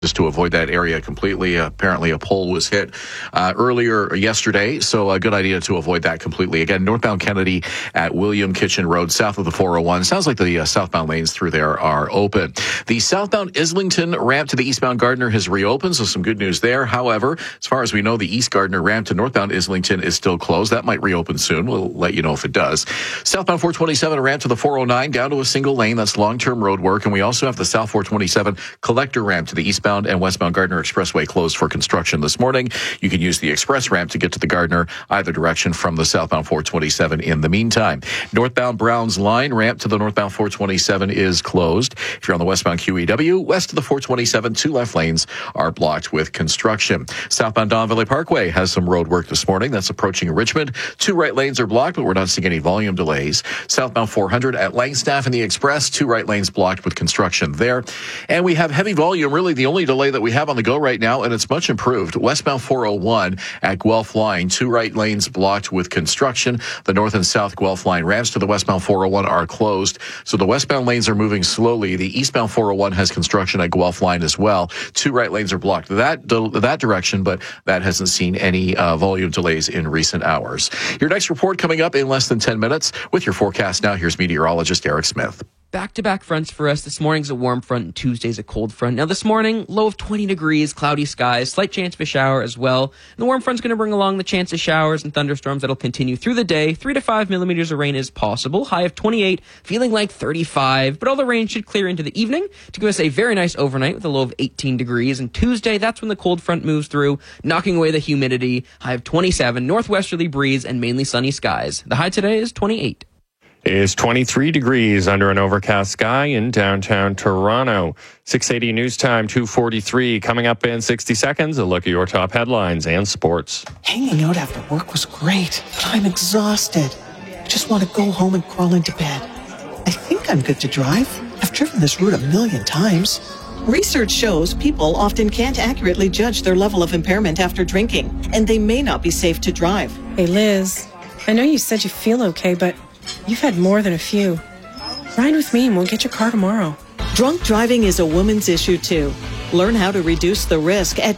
just to avoid that area completely. Apparently a pole was hit earlier yesterday, so a good idea to avoid that completely. Again, northbound Kennedy at William Kitchen Road, south of the 401. Sounds like the southbound lanes through there are open. The southbound Islington ramp to the eastbound Gardiner has reopened, so some good news there. However, as far as we know, the East Gardiner ramp to northbound Islington is still closed. That might reopen soon. We'll let you know if it does. Southbound 427 ramp to the 409 down to a single lane. That's long-term road work. And we also have the South 427 collector ramp to the eastbound and westbound Gardiner Expressway closed for construction this morning. You can use the express ramp to get to the Gardiner either direction from the southbound 427 in the meantime. Northbound Browns Line ramp to the northbound 427 is closed. If you're on the westbound QEW, west of the 427, two left lanes are blocked with construction. Southbound Don Valley Parkway has some road work this morning. That's approaching Richmond. Two right lanes are blocked, but we're not seeing any volume delays. Southbound 400 at Langstaff and the Express, two right lanes blocked with construction there. And we have heavy volume, really the only delay that we have on the go right now, and it's much improved. Westbound 401 at Guelph Line, two right lanes blocked with construction. The north and south Guelph Line ramps to the westbound 401 are closed, so the westbound lanes are moving slowly. The eastbound 401 has construction at Guelph Line as well. Two right lanes are blocked that direction, but that hasn't seen any volume delays in recent hours. Your next report coming up in less than 10 minutes. With your forecast now, here's meteorologist Eric Smith. Back-to-back fronts for us. This morning's a warm front and Tuesday's a cold front. Now this morning, low of 20 degrees, cloudy skies, slight chance of a shower as well. And the warm front's going to bring along the chance of showers and thunderstorms that'll continue through the day. 3 to 5 millimeters of rain is possible. High of 28, feeling like 35. But all the rain should clear into the evening to give us a very nice overnight with a low of 18 degrees. And Tuesday, that's when the cold front moves through, knocking away the humidity. High of 27, northwesterly breeze and mainly sunny skies. The high today is 28. It's 23 degrees under an overcast sky in downtown Toronto. 680 News Time, 2:43. Coming up in 60 seconds, a look at your top headlines and sports. Hanging out after work was great, but I'm exhausted. I just want to go home and crawl into bed. I think I'm good to drive. I've driven this route a million times. Research shows people often can't accurately judge their level of impairment after drinking, and they may not be safe to drive. Hey, Liz, I know you said you feel okay, but you've had more than a few. Ride with me and we'll get your car tomorrow. Drunk driving is a woman's issue too. Learn how to reduce the risk at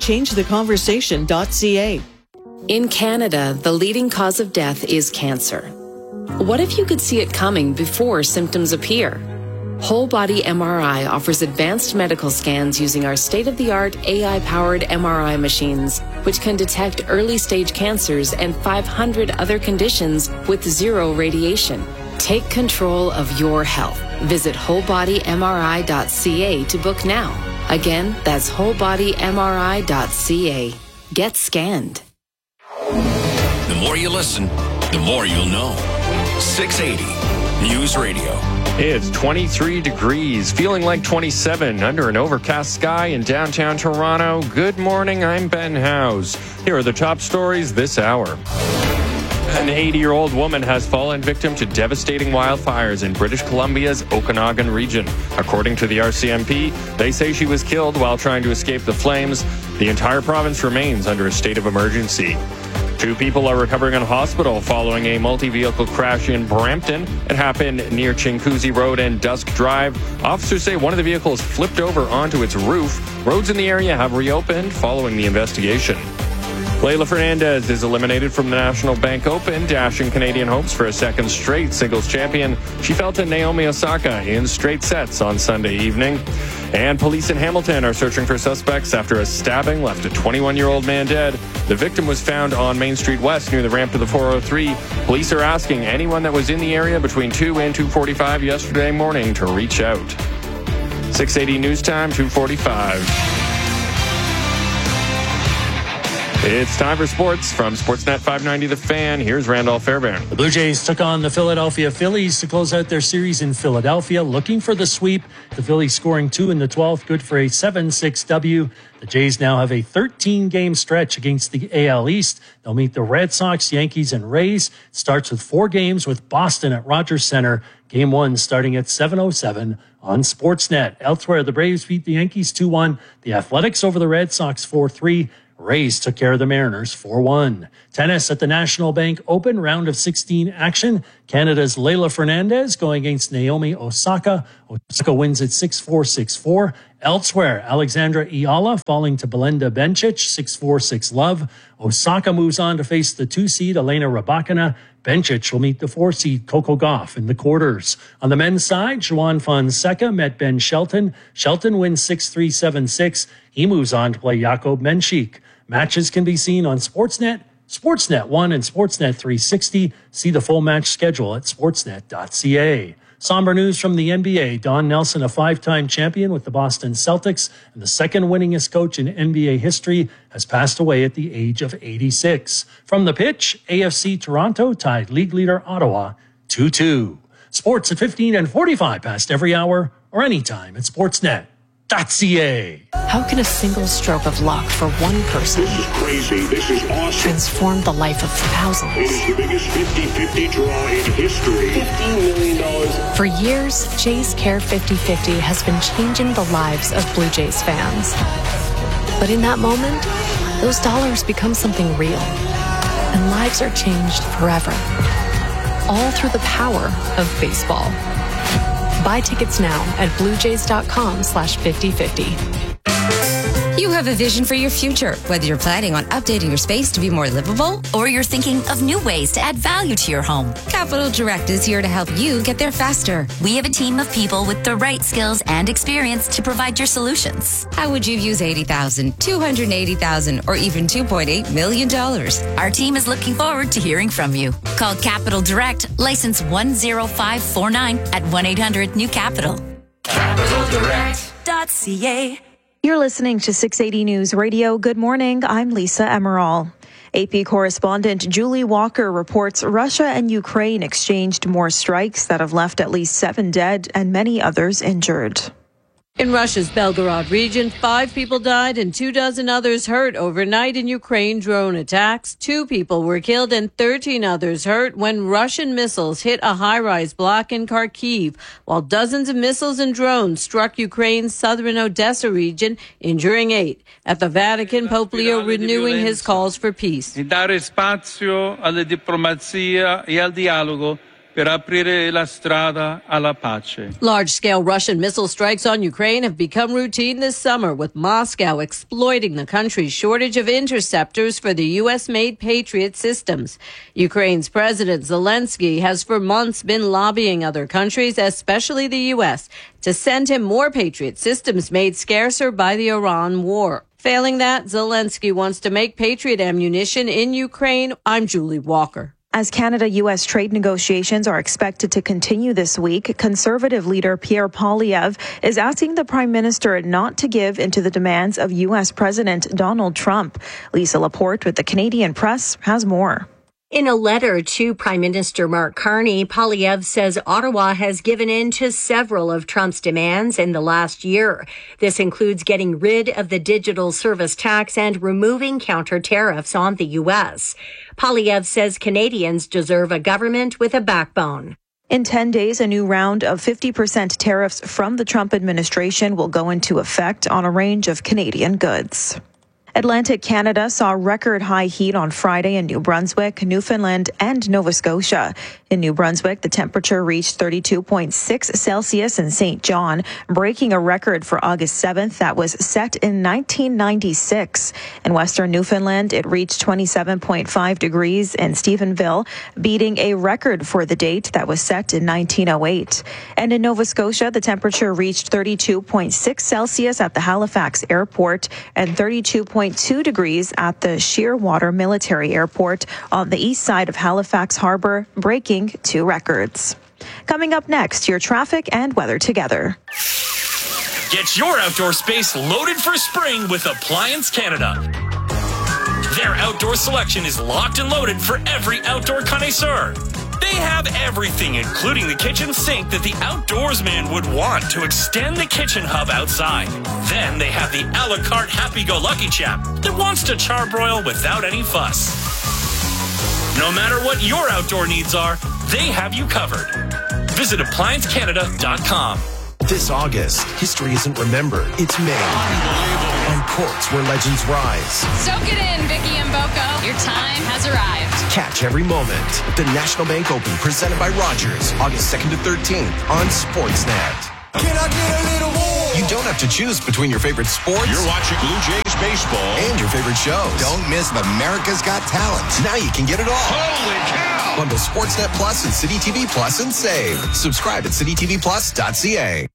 changetheconversation.ca. In Canada, the leading cause of death is cancer. What if you could see it coming before symptoms appear? Whole Body MRI offers advanced medical scans using our state-of-the-art AI-powered MRI machines, which can detect early-stage cancers and 500 other conditions with zero radiation. Take control of your health. Visit wholebodymri.ca to book now. Again, that's wholebodymri.ca. Get scanned. The more you listen, the more you'll know. 680 News Radio. It's 23 degrees, feeling like 27 under an overcast sky in downtown Toronto. Good morning, I'm Ben Howes. Here are the top stories this hour. An 80-year-old woman has fallen victim to devastating wildfires in British Columbia's Okanagan region. According to the RCMP, they say she was killed while trying to escape the flames. The entire province remains under a state of emergency. 2 people are recovering in hospital following a multi-vehicle crash in Brampton. It happened near Chinguacousy Road and Dusk Drive. Officers say one of the vehicles flipped over onto its roof. Roads in the area have reopened following the investigation. Leylah Fernandez is eliminated from the National Bank Open, dashing Canadian hopes for a second straight singles champion. She fell to Naomi Osaka in straight sets on Sunday evening. And police in Hamilton are searching for suspects after a stabbing left a 21-year-old man dead. The victim was found on Main Street West near the ramp to the 403. Police are asking anyone that was in the area between 2 and 2:45 yesterday morning to reach out. 680 News Time, 2:45. It's time for sports from Sportsnet 590 The Fan. Here's Randolph Fairbairn. The Blue Jays took on the Philadelphia Phillies to close out their series in Philadelphia, looking for the sweep. The Phillies scoring 2 in the 12th, good for a 7-6 W. The Jays now have a 13-game stretch against the AL East. They'll meet the Red Sox, Yankees, and Rays. It starts with 4 games with Boston at Rogers Center. Game 1 starting at 7:07 on Sportsnet. Elsewhere, the Braves beat the Yankees 2-1. The Athletics over the Red Sox 4-3. Rays took care of the Mariners 4-1. Tennis at the National Bank Open, round of 16 action. Canada's Leylah Fernandez going against Naomi Osaka. Osaka wins at 6-4, 6-4. Elsewhere, Alexandra Iala falling to Belinda Bencic, 6-4, 6-love. Osaka moves on to face the 2-seed Elena Rybakina. Bencic will meet the 4-seed Coco Gauff in the quarters. On the men's side, Juan Fonseca met Ben Shelton. Shelton wins 6-3, 7-6. He moves on to play Jakob Menchik. Matches can be seen on Sportsnet, Sportsnet 1, and Sportsnet 360. See the full match schedule at sportsnet.ca. Somber news from the NBA. Don Nelson, a 5-time champion with the Boston Celtics and the second winningest coach in NBA history, has passed away at the age of 86. From the pitch, AFC Toronto tied league leader Ottawa 2-2. Sports at 15 and 45 past every hour or anytime at sportsnet.ca. How can a single stroke of luck for one person This is crazy. This is awesome. transform the life of thousands? It is the biggest 50-50 draw in history. $15 million. For years, Jays Care 50/50 has been changing the lives of Blue Jays fans. But in that moment, those dollars become something real, and lives are changed forever. All through the power of baseball. Buy tickets now at bluejays.com/50/50. You have a vision for your future, whether you're planning on updating your space to be more livable or you're thinking of new ways to add value to your home. Capital Direct is here to help you get there faster. We have a team of people with the right skills and experience to provide your solutions. How would you use $80,000, $280,000, or even $2.8 million? Our team is looking forward to hearing from you. Call Capital Direct, license 10549 at 1-800-NEW-CAPITAL. CapitalDirect.ca. You're listening to 680 News Radio. Good morning. I'm Lisa Emerald. AP correspondent Julie Walker reports Russia and Ukraine exchanged more strikes that have left at least 7 dead and many others injured. In Russia's Belgorod region, 5 people died and 24 others hurt overnight in Ukraine drone attacks. 2 people were killed and 13 others hurt when Russian missiles hit a high-rise block in Kharkiv, while dozens of missiles and drones struck Ukraine's southern Odessa region, injuring 8. At the Vatican, Pope Leo renewing his calls for peace. Dare spazio alla diplomazia e al dialogo per aprire la strada alla pace. Large-scale Russian missile strikes on Ukraine have become routine this summer, with Moscow exploiting the country's shortage of interceptors for the U.S.-made Patriot systems. Ukraine's President Zelensky has for months been lobbying other countries, especially the U.S., to send him more Patriot systems made scarcer by the Iran war. Failing that, Zelensky wants to make Patriot ammunition in Ukraine. I'm Julie Walker. As Canada-U.S. trade negotiations are expected to continue this week, Conservative leader Pierre Poilievre is asking the Prime Minister not to give into the demands of U.S. President Donald Trump. Lisa Laporte with the Canadian Press has more. In a letter to Prime Minister Mark Carney, Poilievre says Ottawa has given in to several of Trump's demands in the last year. This includes getting rid of the digital service tax and removing counter tariffs on the U.S. Poilievre says Canadians deserve a government with a backbone. In 10 days, a new round of 50% tariffs from the Trump administration will go into effect on a range of Canadian goods. Atlantic Canada saw record high heat on Friday in New Brunswick, Newfoundland, and Nova Scotia. In New Brunswick, the temperature reached 32.6 Celsius in St. John, breaking a record for August 7th that was set in 1996. In Western Newfoundland, it reached 27.5 degrees in Stephenville, beating a record for the date that was set in 1908. And in Nova Scotia, the temperature reached 32.6 Celsius at the Halifax Airport and 32.2 degrees at the Shearwater Military Airport on the east side of Halifax Harbor, breaking 2 records. Coming up next, your traffic and weather together. Get your outdoor space loaded for spring with Appliance Canada. Their outdoor selection is locked and loaded for every outdoor connoisseur. They have everything, including the kitchen sink that the outdoorsman would want to extend the kitchen hub outside. Then they have the a la carte happy-go-lucky chap that wants to charbroil without any fuss. No matter what your outdoor needs are, they have you covered. Visit ApplianceCanada.com. This August, history isn't remembered, it's made. On courts where legends rise. Soak it in, Vicky and Boko. Your time has arrived. Catch every moment. The National Bank Open, presented by Rogers, August 2nd to 13th on Sportsnet. Can I get a little more? You don't have to choose between your favorite sports. You're watching Blue Jays baseball. And your favorite shows. Don't miss America's Got Talent. Now you can get it all. Holy cow! Bundle Sportsnet Plus and City TV Plus and save. Subscribe at citytvplus.ca.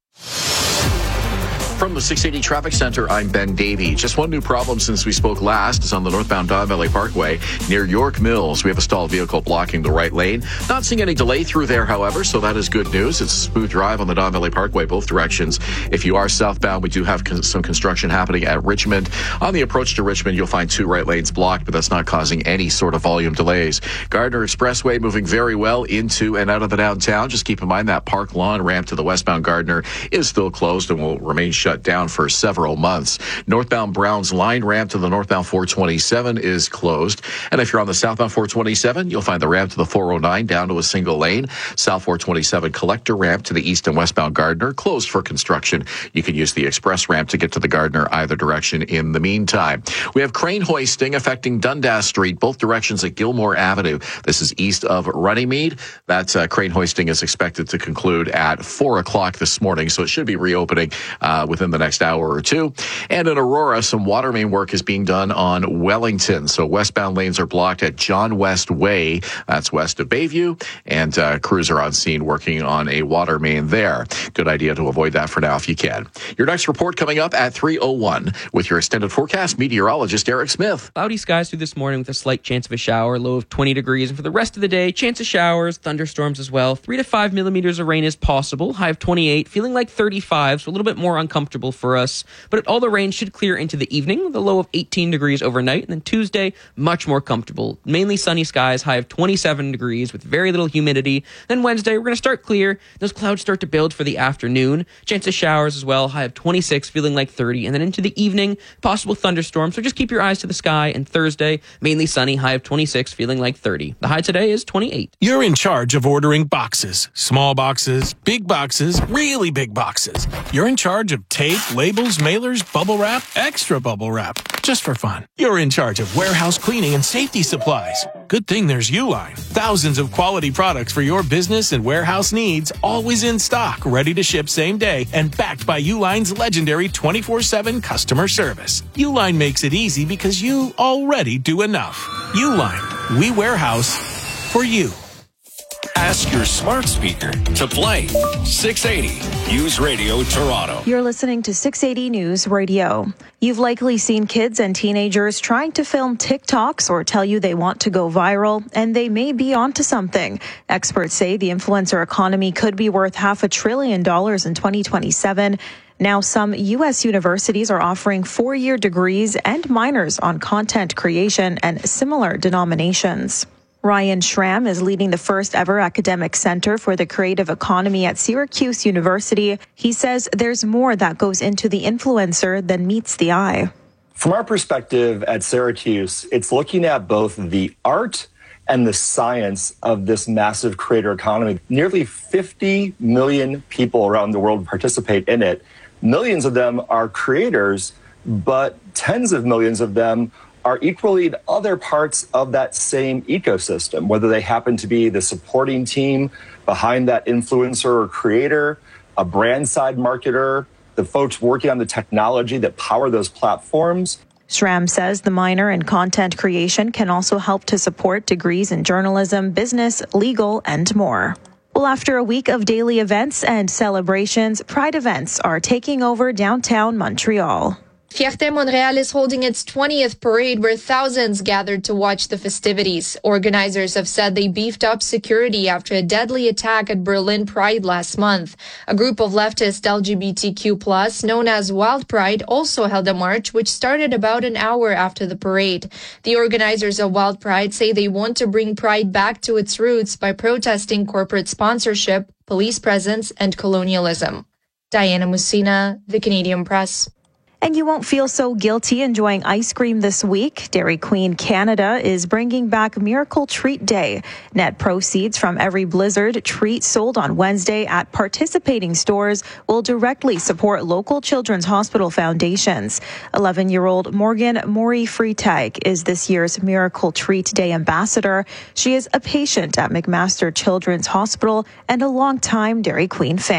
From the 680 Traffic Center, I'm Ben Davey. Just one new problem since we spoke last is on the northbound Don Valley Parkway near York Mills. We have a stalled vehicle blocking the right lane. Not seeing any delay through there, however, so that is good news. It's a smooth drive on the Don Valley Parkway, both directions. If you are southbound, we do have some construction happening at Richmond. On the approach to Richmond, you'll find 2 right lanes blocked, but that's not causing any sort of volume delays. Gardner Expressway moving very well into and out of the downtown. Just keep in mind that Park Lawn ramp to the westbound Gardner is still closed and will remain shut down for several months. Northbound Browns line ramp to the northbound 427 is closed. And if you're on the southbound 427, you'll find the ramp to the 409 down to a single lane. South 427 collector ramp to the east and westbound Gardner closed for construction. You can use the express ramp to get to the Gardner either direction in the meantime. We have crane hoisting affecting Dundas Street, both directions at Gilmore Avenue. This is east of Runnymede. That crane hoisting is expected to conclude at 4 o'clock this morning, so it should be reopening within the next hour or two. And in Aurora, some water main work is being done on Wellington. So westbound lanes are blocked at John West Way. That's west of Bayview. And crews are on scene working on a water main there. Good idea to avoid that for now if you can. Your next report coming up at 3:01 with your extended forecast meteorologist Eric Smith. Cloudy skies through this morning with a slight chance of a shower, low of 20 degrees. And for the rest of the day, chance of showers, thunderstorms as well. 3 to 5 millimeters of rain is possible. High of 28, feeling like 35, so a little bit more uncomfortable for us. But all the rain should clear into the evening with a low of 18 degrees overnight. And then Tuesday, much more comfortable. Mainly sunny skies, high of 27 degrees with very little humidity. Then Wednesday, we're going to start clear. Those clouds start to build for the afternoon. Chance of showers as well, high of 26, feeling like 30. And then into the evening, possible thunderstorms. So just keep your eyes to the sky. And Thursday, mainly sunny, high of 26, feeling like 30. The high today is 28. You're in charge of ordering boxes. Small boxes, big boxes, really big boxes. You're in charge of tape, labels, mailers, bubble wrap, extra bubble wrap, just for fun. You're in charge of warehouse cleaning and safety supplies. Good thing there's Uline. Thousands of quality products for your business and warehouse needs, always in stock, ready to ship same day, and backed by Uline's legendary 24/7 customer service. Uline makes it easy because you already do enough. Uline, we warehouse for you. Ask your smart speaker to play 680 News Radio Toronto. You're listening to 680 News Radio. You've likely seen kids and teenagers trying to film TikToks or tell you they want to go viral, and they may be onto something. Experts say the influencer economy could be worth $500 billion in 2027. Now, some U.S. universities are offering 4-year degrees and minors on content creation and similar denominations. Ryan Schramm is leading the first ever academic center for the creative economy at Syracuse University. He says there's more that goes into the influencer than meets the eye. From our perspective at Syracuse, it's looking at both the art and the science of this massive creator economy. Nearly 50 million people around the world participate in it. Millions of them are creators, but tens of millions of them are equally in other parts of that same ecosystem, whether they happen to be the supporting team behind that influencer or creator, a brand side marketer, the folks working on the technology that power those platforms. Schramm says the minor in content creation can also help to support degrees in journalism, business, legal, and more. Well, after a week of daily events and celebrations, Pride events are taking over downtown Montreal. Fierté Montréal is holding its 20th parade where thousands gathered to watch the festivities. Organizers have said they beefed up security after a deadly attack at Berlin Pride last month. A group of leftist LGBTQ+, known as Wild Pride, also held a march which started about an hour after the parade. The organizers of Wild Pride say they want to bring Pride back to its roots by protesting corporate sponsorship, police presence, and colonialism. Diana Musina, The Canadian Press. And you won't feel so guilty enjoying ice cream this week. Dairy Queen Canada is bringing back Miracle Treat Day. Net proceeds from every Blizzard treat sold on Wednesday at participating stores will directly support local children's hospital foundations. 11-year-old Morgan Maury Freitag is this year's Miracle Treat Day ambassador. She is a patient at McMaster Children's Hospital and a longtime Dairy Queen fan.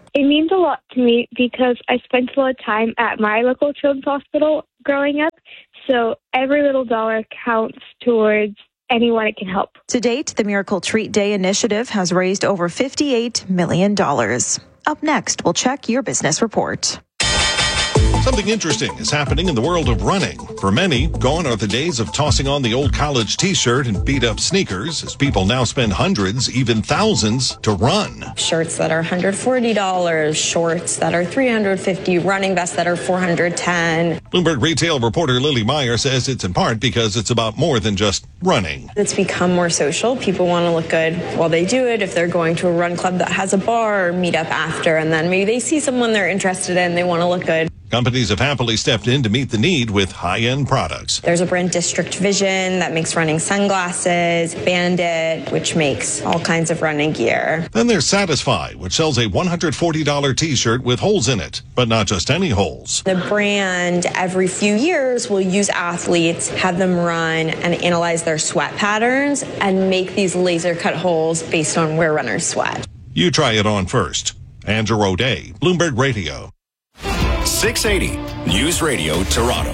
It means a lot to me because I spent a lot of time at my local children's hospital growing up, so every little dollar counts towards anyone it can help. To date, the Miracle Treat Day initiative has raised over $58 million. Up next, we'll check your business report. Something interesting is happening in the world of running. For many, gone are the days of tossing on the old college t-shirt and beat-up sneakers, as people now spend hundreds, even thousands, to run. Shirts that are $140, shorts that are $350, running vests that are $410. Bloomberg retail reporter Lily Meyer says it's in part because it's about more than just running. It's become more social. People want to look good while they do it. If they're going to a run club that has a bar, or meet up after, and then maybe they see someone they're interested in, they want to look good. Companies have happily stepped in to meet the need with high-end products. There's a brand, District Vision, that makes running sunglasses, Bandit, which makes all kinds of running gear. Then there's Satisfy, which sells a $140 t-shirt with holes in it, but not just any holes. The brand, every few years, will use athletes, have them run and analyze their sweat patterns and make these laser-cut holes based on where runners sweat. You try it on first. Andrew O'Day, Bloomberg Radio. 680 News Radio Toronto.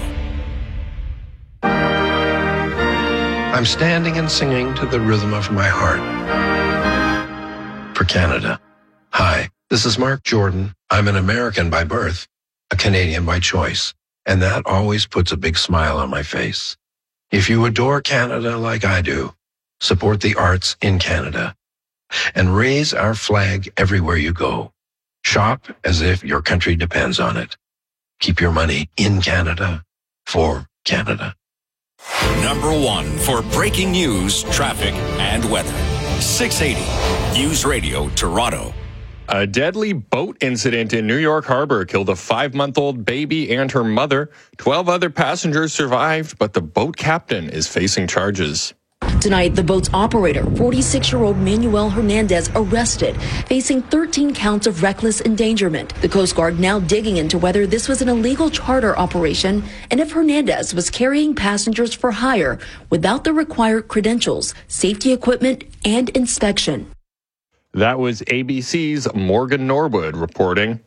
I'm standing and singing to the rhythm of my heart. For Canada. Hi, this is Mark Jordan. I'm an American by birth, a Canadian by choice, and that always puts a big smile on my face. If you adore Canada like I do, support the arts in Canada and raise our flag everywhere you go. Shop as if your country depends on it. Keep your money in Canada for Canada. Number 1 for breaking news, traffic, and weather. 680 News Radio Toronto. A deadly boat incident in New York Harbor killed a 5-month-old baby and her mother. 12 other passengers survived, but the boat captain is facing charges. Tonight, the boat's operator, 46-year-old Manuel Hernandez, arrested, facing 13 counts of reckless endangerment. The Coast Guard now digging into whether this was an illegal charter operation and if Hernandez was carrying passengers for hire without the required credentials, safety equipment, and inspection. That was ABC's Morgan Norwood reporting.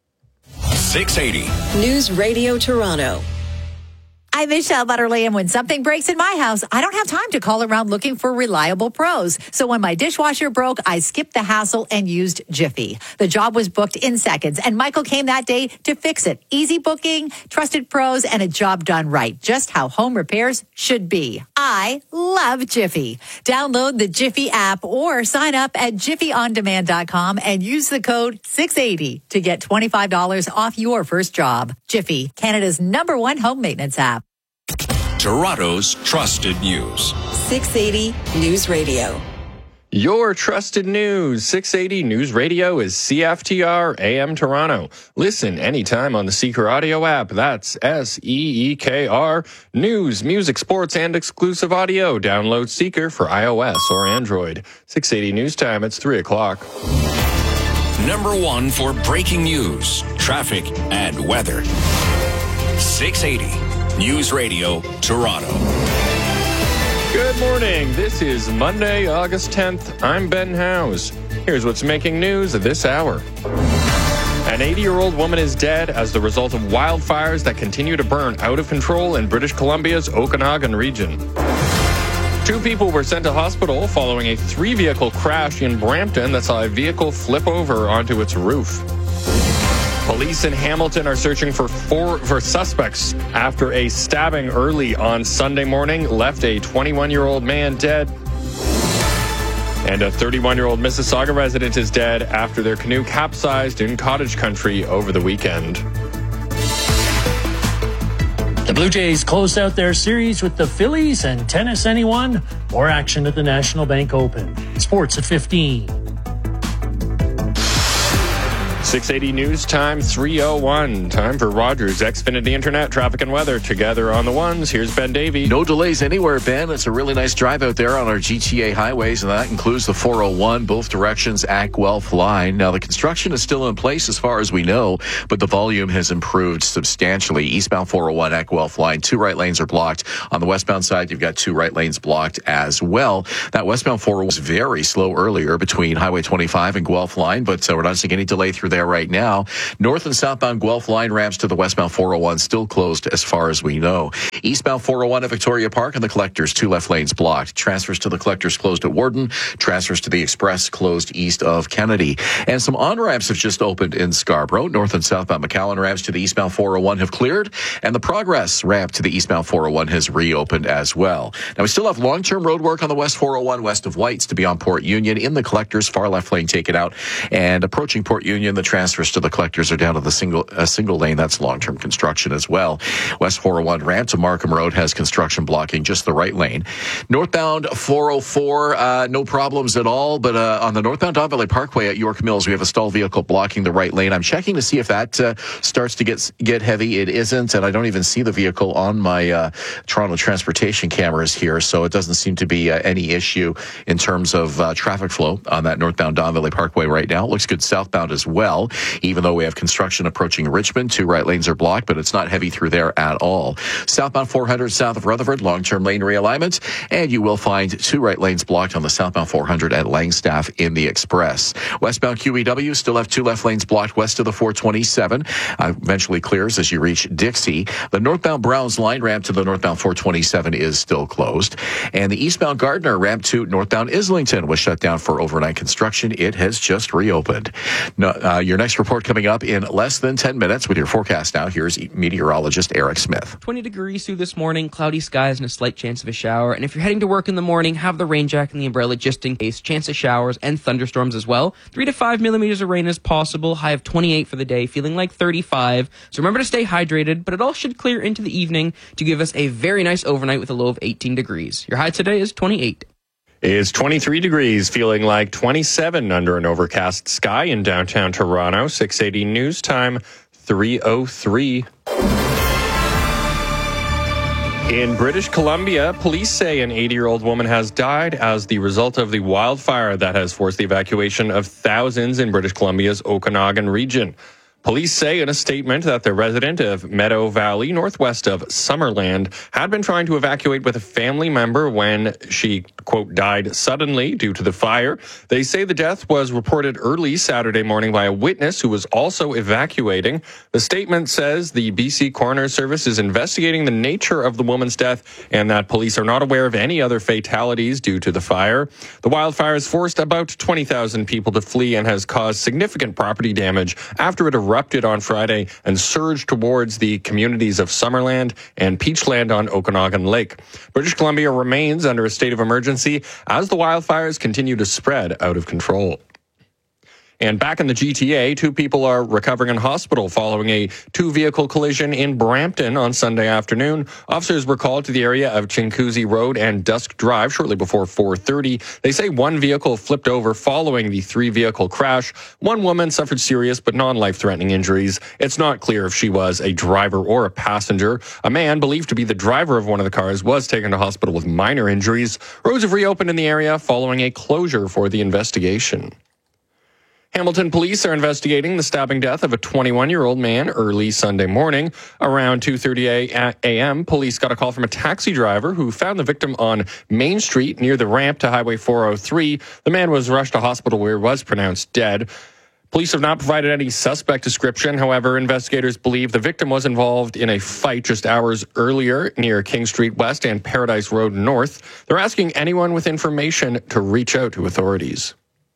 680 News Radio Toronto. I'm Michelle Butterly, and when something breaks in my house, I don't have time to call around looking for reliable pros. So when my dishwasher broke, I skipped the hassle and used Jiffy. The job was booked in seconds, and Michael came that day to fix it. Easy booking, trusted pros, and a job done right. Just how home repairs should be. I love Jiffy. Download the Jiffy app or sign up at jiffyondemand.com and use the code 680 to get $25 off your first job. Jiffy, Canada's #1 home maintenance app. Toronto's trusted news. 680 News Radio. Your trusted news. 680 News Radio is CFTR AM Toronto. Listen anytime on the Seeker Audio app. That's SEEKR. News, music, sports, and exclusive audio. Download Seeker for iOS or Android. 680 News Time. It's 3 o'clock. Number 1 for breaking news, traffic, and weather. 680 News Radio Toronto. Good morning. This is Monday, August 10th. I'm Ben Howes. Here's what's making news this hour. An 80-year-old woman is dead as the result of wildfires that continue to burn out of control in British Columbia's Okanagan region. 2 people were sent to hospital following a 3-vehicle crash in Brampton that saw a vehicle flip over onto its roof. Police in Hamilton are searching for suspects after a stabbing early on Sunday morning left a 21-year-old man dead. And a 31-year-old Mississauga resident is dead after their canoe capsized in cottage country over the weekend. The Blue Jays closed out their series with the Phillies and tennis anyone. More action at the National Bank Open. Sports at 15. 680 News Time, 3:01. Time for Rogers Xfinity Internet, traffic and weather together on the ones. Here's Ben Davey. No delays anywhere, Ben. It's a really nice drive out there on our GTA highways, and that includes the 401, both directions at Guelph line. Now, the construction is still in place as far as we know, but the volume has improved substantially. Eastbound 401 at Guelph line, 2 right lanes are blocked. On the westbound side, you've got 2 right lanes blocked as well. That westbound 401 was very slow earlier between Highway 25 and Guelph line, but we're not seeing any delay through there there right now. North and southbound Guelph line ramps to the westbound 401 still closed as far as we know. Eastbound 401 at Victoria Park and the Collectors, 2 left lanes blocked. Transfers to the Collectors closed at Warden. Transfers to the Express closed east of Kennedy. And some on-ramps have just opened in Scarborough. North and southbound McAllen ramps to the eastbound 401 have cleared, and the Progress ramp to the eastbound 401 has reopened as well. Now, we still have long-term road work on the west 401 west of Whites to beyond Port Union. In the Collectors, far left lane taken out, and approaching Port Union, the transfers to the Collectors are down to the single lane. That's long-term construction as well. West 401 ramp to Markham Road has construction blocking just the right lane. Northbound 404, no problems at all, but on the northbound Don Valley Parkway at York Mills, we have a stalled vehicle blocking the right lane. I'm checking to see if that starts to get heavy. It isn't, and I don't even see the vehicle on my Toronto transportation cameras here, so it doesn't seem to be any issue in terms of traffic flow on that northbound Don Valley Parkway right now. It looks good southbound as well, even though we have construction approaching Richmond. 2 right lanes are blocked, but it's not heavy through there at all. Southbound 400 south of Rutherford, long-term lane realignment, and you will find 2 right lanes blocked on the southbound 400 at Langstaff in the Express. Westbound QEW still have 2 left lanes blocked west of the 427. Eventually clears as you reach Dixie. The northbound Browns line ramp to the northbound 427 is still closed. And the eastbound Gardner ramp to northbound Islington was shut down for overnight construction. It has just reopened. Your next report coming up in less than 10 minutes with your forecast now. Here's meteorologist Eric Smith. 20 degrees through this morning, cloudy skies and a slight chance of a shower. And if you're heading to work in the morning, have the rain jacket and the umbrella just in case. Chance of showers and thunderstorms as well. 3 to 5 millimeters of rain is possible. High of 28 for the day, feeling like 35. So remember to stay hydrated, but it all should clear into the evening to give us a very nice overnight with a low of 18 degrees. Your high today is 28. Is 23 degrees, feeling like 27 under an overcast sky in downtown Toronto. 680 news time, 3:03. In British Columbia, police say an 80-year-old woman has died as the result of the wildfire that has forced the evacuation of thousands in British Columbia's Okanagan region. Police say in a statement that the resident of Meadow Valley, northwest of Summerland, had been trying to evacuate with a family member when she, quote, died suddenly due to the fire. They say the death was reported early Saturday morning by a witness who was also evacuating. The statement says the BC Coroner Service is investigating the nature of the woman's death and that police are not aware of any other fatalities due to the fire. The wildfire has forced about 20,000 people to flee and has caused significant property damage after it erupted on Friday and surged towards the communities of Summerland and Peachland on Okanagan Lake. British Columbia remains under a state of emergency as the wildfires continue to spread out of control. And back in the GTA, 2 people are recovering in hospital following a 2-vehicle collision in Brampton on Sunday afternoon. Officers were called to the area of Chinguacousy Road and Dusk Drive shortly before 4:30. They say 1 vehicle flipped over following the 3-vehicle crash. 1 woman suffered serious but non-life-threatening injuries. It's not clear if she was a driver or a passenger. A man believed to be the driver of one of the cars was taken to hospital with minor injuries. Roads have reopened in the area following a closure for the investigation. Hamilton police are investigating the stabbing death of a 21-year-old man early Sunday morning. Around 2:30 a.m., police got a call from a taxi driver who found the victim on Main Street near the ramp to Highway 403. The man was rushed to hospital where he was pronounced dead. Police have not provided any suspect description. However, investigators believe the victim was involved in a fight just hours earlier near King Street West and Paradise Road North. They're asking anyone with information to reach out to authorities.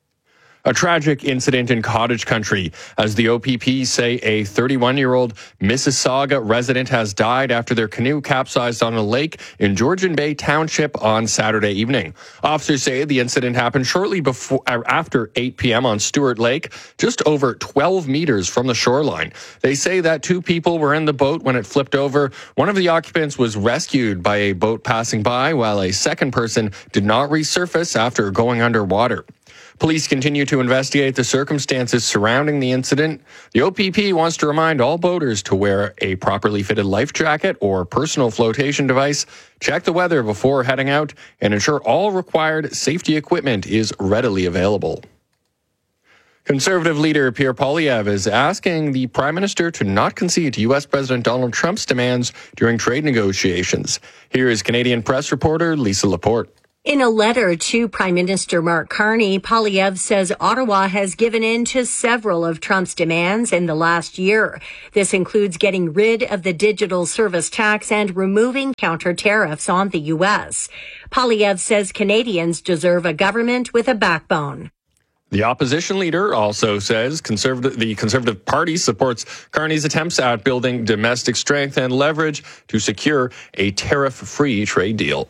A tragic incident in Cottage Country as the OPP say a 31-year-old Mississauga resident has died after their canoe capsized on a lake in Georgian Bay Township on Saturday evening. Officers say the incident happened shortly after 8 p.m. on Stewart Lake, just over 12 meters from the shoreline. They say that 2 people were in the boat when it flipped over. One of the occupants was rescued by a boat passing by, while a second person did not resurface after going underwater. Police continue to investigate the circumstances surrounding the incident. The OPP wants to remind all boaters to wear a properly fitted life jacket or personal flotation device, check the weather before heading out, and ensure all required safety equipment is readily available. Conservative leader Pierre Poilievre is asking the Prime Minister to not concede to U.S. President Donald Trump's demands during trade negotiations. Here is Canadian press reporter Lisa Laporte. In a letter to Prime Minister Mark Carney, Poilievre says Ottawa has given in to several of Trump's demands in the last year. This includes getting rid of the digital service tax and removing counter tariffs on the U.S. Poilievre says Canadians deserve a government with a backbone. The opposition leader also says the Conservative Party supports Carney's attempts at building domestic strength and leverage to secure a tariff-free trade deal.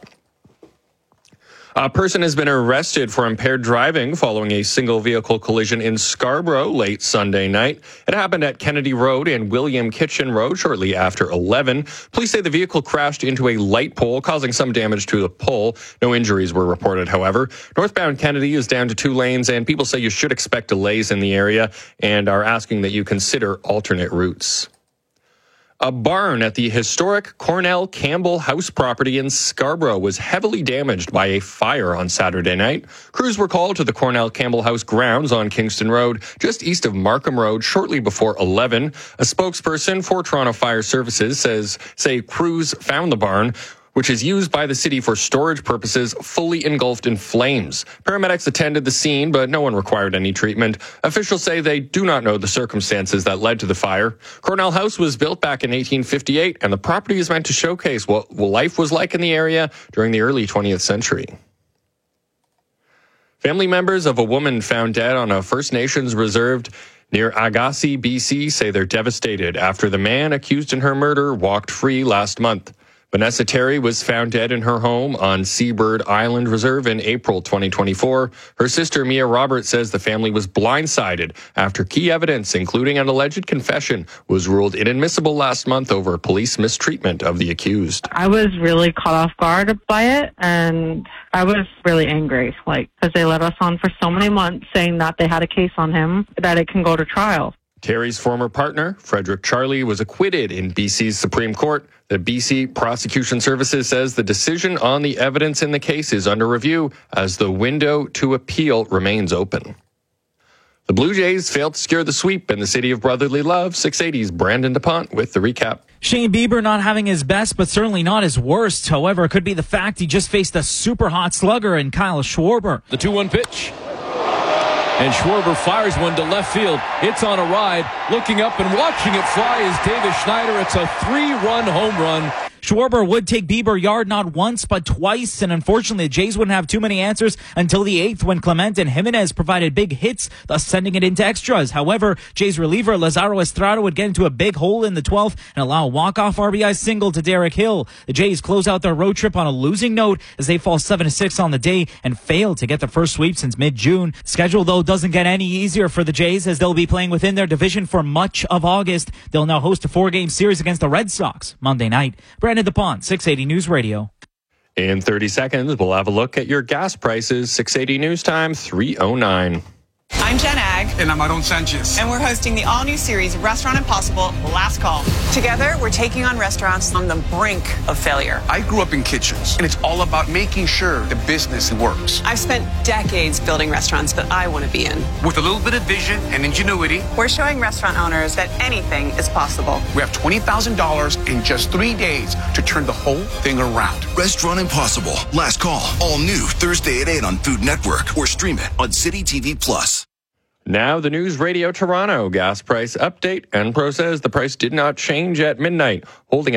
A person has been arrested for impaired driving following a single vehicle collision in Scarborough late Sunday night. It happened at Kennedy Road and William Kitchen Road shortly after 11. Police say the vehicle crashed into a light pole, causing some damage to the pole. No injuries were reported, however. Northbound Kennedy is down to 2 lanes, and people say you should expect delays in the area and are asking that you consider alternate routes. A barn at the historic Cornell Campbell House property in Scarborough was heavily damaged by a fire on Saturday night. Crews were called to the Cornell Campbell House grounds on Kingston Road, just east of Markham Road, shortly before 11. A spokesperson for Toronto Fire Services say crews found the barn, which is used by the city for storage purposes, fully engulfed in flames. Paramedics attended the scene, but no one required any treatment. Officials say they do not know the circumstances that led to the fire. Cornell House was built back in 1858, and the property is meant to showcase what life was like in the area during the early 20th century. Family members of a woman found dead on a First Nations reserve near Agassi, BC, say they're devastated after the man accused in her murder walked free last month. Vanessa Terry was found dead in her home on Seabird Island Reserve in April 2024. Her sister, Mia Roberts, says the family was blindsided after key evidence, including an alleged confession, was ruled inadmissible last month over police mistreatment of the accused. I was really caught off guard by it, and I was really angry, because they let us on for so many months saying that they had a case on him, that it can go to trial. Terry's former partner, Frederick Charlie, was acquitted in BC's Supreme Court. The BC Prosecution Services says the decision on the evidence in the case is under review as the window to appeal remains open. The Blue Jays failed to secure the sweep in the city of brotherly love. 680's Brandon DuPont with the recap. Shane Bieber not having his best, but certainly not his worst. However, it could be the fact he just faced a super hot slugger in Kyle Schwarber. The 2-1 pitch. And Schwarber fires one to left field. It's on a ride. Looking up and watching it fly is Davis Schneider. It's a 3-run home run. Schwarber would take Bieber yard not once but twice, and unfortunately the Jays wouldn't have too many answers until the 8th when Clement and Jimenez provided big hits, thus sending it into extras. However, Jays reliever Lazaro Estrada would get into a big hole in the 12th and allow a walk-off RBI single to Derek Hill. The Jays close out their road trip on a losing note as they fall 7-6 on the day and fail to get the first sweep since mid-June. Schedule, though, doesn't get any easier for the Jays as they'll be playing within their division for much of August. They'll now host a 4-game series against the Red Sox Monday night. Brandon DuPont, 680 News Radio. In 30 seconds, we'll have a look at your gas prices. 680 News Time, 3:09. I'm Jen Ag. And I'm Aaron Sanchez. And we're hosting the all-new series, Restaurant Impossible, Last Call. Together, we're taking on restaurants on the brink of failure. I grew up in kitchens, and it's all about making sure the business works. I've spent decades building restaurants that I want to be in. With a little bit of vision and ingenuity, we're showing restaurant owners that anything is possible. We have $20,000 in just 3 days to turn the whole thing around. Restaurant Impossible, Last Call, all new Thursday at 8 on Food Network, or stream it on City TV Plus. Now the News Radio Toronto gas price update. Enpro says the price did not change at midnight, holding at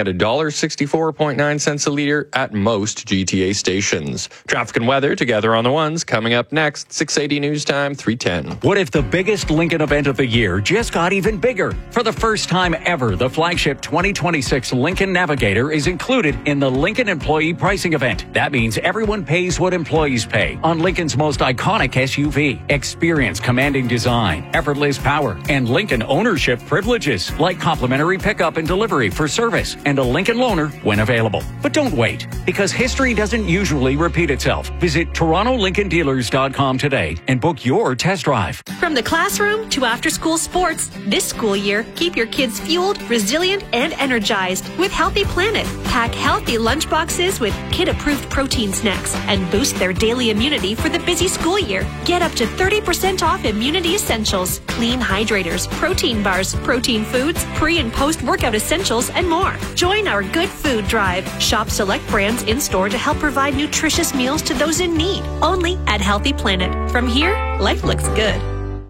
$1.64.9 a liter at most GTA stations. Traffic and weather together on the ones coming up next. 680 News Time, 3:10. What if the biggest Lincoln event of the year just got even bigger? For the first time ever, the flagship 2026 Lincoln Navigator is included in the Lincoln Employee Pricing Event. That means everyone pays what employees pay on Lincoln's most iconic SUV. Experience commanding design, effortless power, and Lincoln ownership privileges like complimentary pickup and delivery for service and a Lincoln loaner when available. But don't wait, because history doesn't usually repeat itself. Visit TorontoLincolnDealers.com today and book your test drive. From the classroom to after-school sports, this school year, keep your kids fueled, resilient, and energized with Healthy Planet. Pack healthy lunchboxes with kid-approved protein snacks and boost their daily immunity for the busy school year. Get up to 30% off immunity the essentials, clean hydrators, protein bars, protein foods, pre- and post-workout essentials, and more. Join our Good Food Drive. Shop select brands in-store to help provide nutritious meals to those in need. Only at Healthy Planet. From here, life looks good.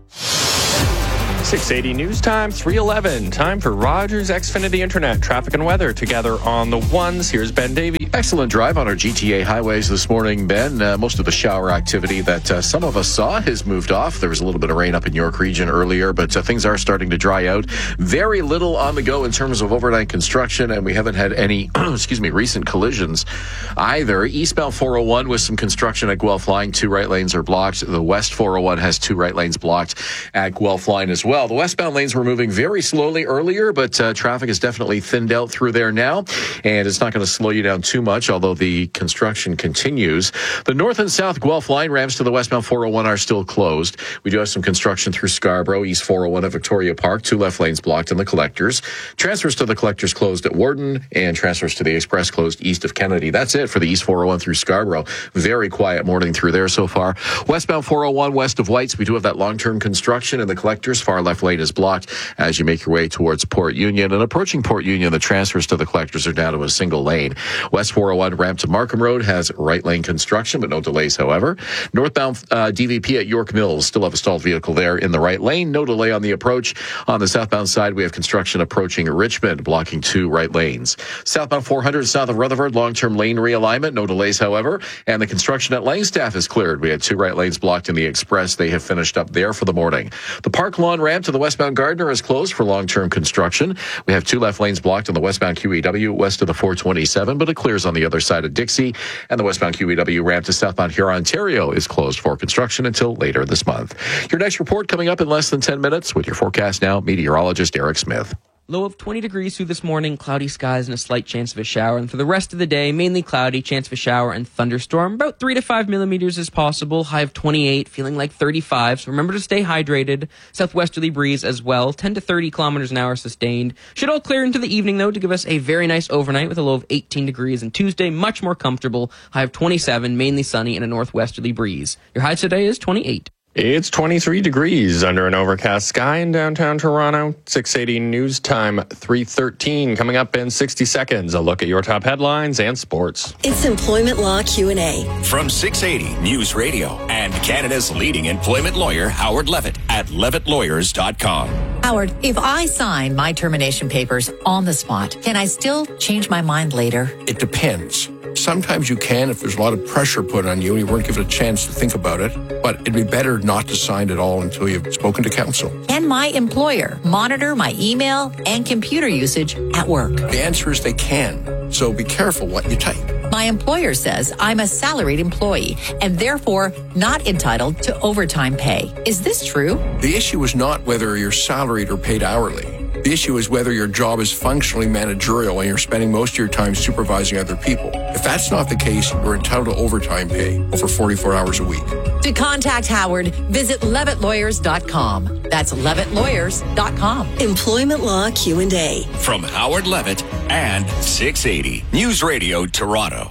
680 News Time, 3:11. Time for Rogers Xfinity Internet. Traffic and weather together on the ones. Here's Ben Davey. Excellent drive on our GTA highways this morning, Ben. Most of the shower activity that some of us saw has moved off. There was a little bit of rain up in York region earlier, but things are starting to dry out. Very little on the go in terms of overnight construction, and we haven't had any, recent collisions either. Eastbound 401 with some construction at Guelph Line. 2 right lanes are blocked. The West 401 has 2 right lanes blocked at Guelph Line as well. The westbound lanes were moving very slowly earlier, but traffic is definitely thinned out through there now, and it's not going to slow you down too much, although the construction continues. The north and south Guelph Line ramps to the westbound 401 are still closed. We do have some construction through Scarborough, East 401 at Victoria Park, 2 left lanes blocked in the collectors. Transfers to the collectors closed at Warden, and transfers to the Express closed east of Kennedy. That's it for the East 401 through Scarborough. Very quiet morning through there so far. Westbound 401 west of Whites, we do have that long-term construction in the collectors. Far left lane is blocked as you make your way towards Port Union. And approaching Port Union, the transfers to the collectors are down to a single lane. West 401 ramp to Markham Road has right lane construction, but no delays, however. Northbound DVP at York Mills, still have a stalled vehicle there in the right lane. No delay on the approach. On the southbound side, we have construction approaching Richmond, blocking 2 right lanes. Southbound 400 south of Rutherford, long-term lane realignment. No delays, however. And the construction at Langstaff is cleared. We had 2 right lanes blocked in the Express. They have finished up there for the morning. The Park Lawn ramp to the westbound Gardner is closed for long-term construction. We have 2 left lanes blocked on the westbound QEW west of the 427, but it clears on the other side of Dixie. And the westbound QEW ramp to southbound Huron, Ontario is closed for construction until later this month. Your next report coming up in less than 10 minutes with your forecast now, meteorologist Eric Smith. Low of 20 degrees through this morning, cloudy skies and a slight chance of a shower. And for the rest of the day, mainly cloudy, chance of a shower and thunderstorm. About 3 to 5 millimeters is possible. High of 28, feeling like 35. So remember to stay hydrated. Southwesterly breeze as well. 10 to 30 kilometers an hour sustained. Should all clear into the evening, though, to give us a very nice overnight with a low of 18 degrees. And Tuesday, much more comfortable. High of 27, mainly sunny and a northwesterly breeze. Your high today is 28. It's 23 degrees under an overcast sky in downtown Toronto. 680 News Time, 3:13. Coming up in 60 seconds, a look at your top headlines and sports. It's Employment Law Q&A. From 680 News Radio and Canada's leading employment lawyer, Howard Levitt, at levittlawyers.com. Howard, if I sign my termination papers on the spot, can I still change my mind later? It depends. Sometimes you can if there's a lot of pressure put on you and you weren't given a chance to think about it. But it'd be better not to sign at all until you've spoken to counsel. Can my employer monitor my email and computer usage at work? The answer is they can. So be careful what you type. My employer says I'm a salaried employee and therefore not entitled to overtime pay. Is this true? The issue is not whether you're salaried or paid hourly. The issue is whether your job is functionally managerial and you're spending most of your time supervising other people. If that's not the case, you're entitled to overtime pay over 44 hours a week. To contact Howard, visit levittlawyers.com. That's levittlawyers.com. Employment Law Q&A. From Howard Levitt and 680 News Radio Toronto.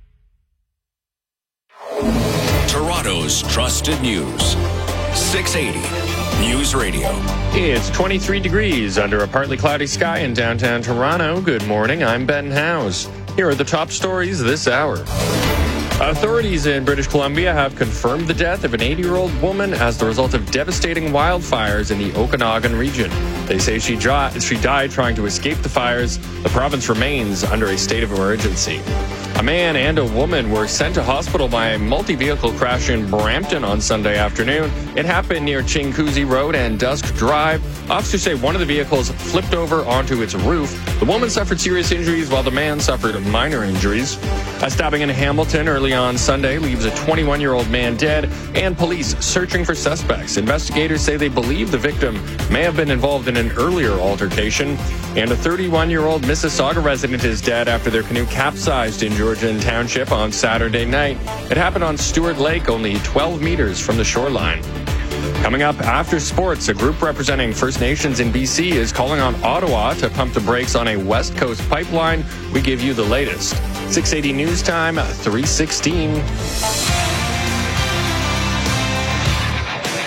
Toronto's trusted news. 680 News Radio. It's 23 degrees under a partly cloudy sky in downtown Toronto. Good morning, I'm Ben Howes. Here are the top stories this hour. Authorities in British Columbia have confirmed the death of an 80-year-old woman as the result of devastating wildfires in the Okanagan region. They say she died trying to escape the fires. The province remains under a state of emergency. A man and a woman were sent to hospital by a multi-vehicle crash in Brampton on Sunday afternoon. It happened near Chinguacousy Road and Dusk Drive. Officers say one of the vehicles flipped over onto its roof. The woman suffered serious injuries while the man suffered minor injuries. A stabbing in Hamilton early on Sunday leaves a 21-year-old man dead and police searching for suspects. Investigators say they believe the victim may have been involved in an earlier altercation. And a 31-year-old Mississauga resident is dead after their canoe capsized in Georgian Township on Saturday night. It happened on Stewart Lake, only 12 meters from the shoreline. Coming up after sports, a group representing First Nations in BC is calling on Ottawa to pump the brakes on a West Coast pipeline. We give you the latest. 680 News Time, 3:16.